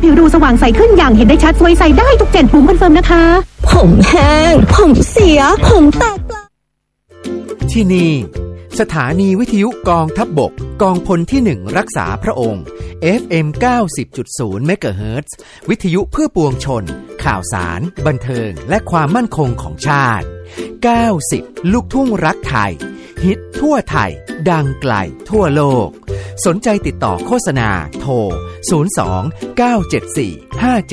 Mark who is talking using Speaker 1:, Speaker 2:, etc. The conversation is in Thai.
Speaker 1: ดูสว่างใสขึ้นอย่างเห็นได้ชัดสวยใสได้ทุก7 ปุ่มคอนเฟิร์มนะคะ
Speaker 2: ผมแห้งผมเสียผมแตกปลา
Speaker 3: ที่นี่สถานีวิทยุกองทัพบกกองพลที่1รักษาพระองค์ FM 90.0 เมกะเฮิรตซ์วิทยุเพื่อปวงชนข่าวสารบันเทิงและความมั่นคงของชาติ90ลูกทุ่งรักไทยฮิตทั่วไทยดังไกลทั่วโลกสนใจติดต่อโฆษณาโทร02 974 57